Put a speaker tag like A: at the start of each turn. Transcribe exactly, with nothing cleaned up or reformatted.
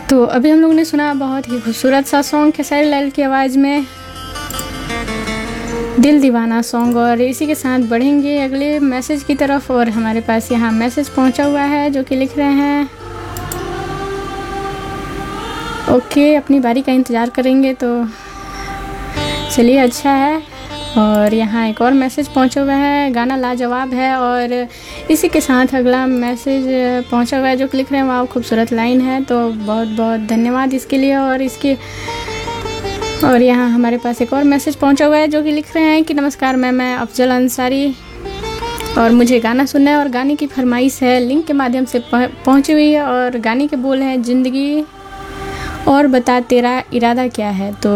A: तो अभी हम लोगों ने सुना बहुत ही खूबसूरत सा सॉन्ग खेसारी लाल की आवाज़ में दिल दीवाना सॉन्ग। और इसी के साथ बढ़ेंगे अगले मैसेज की तरफ। और हमारे पास यहाँ मैसेज पहुँचा हुआ है जो कि लिख रहे हैं ओके, अपनी बारी का इंतज़ार करेंगे। तो चलिए अच्छा है। और यहाँ एक और मैसेज पहुँचा हुआ है, गाना लाजवाब है। और इसी के साथ अगला मैसेज पहुँचा हुआ है जो कि लिख रहे हैं वाह खूबसूरत लाइन है। तो बहुत बहुत धन्यवाद इसके लिए। और इसके और यहाँ हमारे पास एक और मैसेज पहुँचा हुआ है जो कि लिख रहे हैं कि नमस्कार मैम, मैं अफजल अंसारी और मुझे गाना सुनना है और गाने की फरमाइश है। लिंक के माध्यम से पहुँची हुई है और गाने के बोल हैं ज़िंदगी और बता तेरा इरादा क्या है। तो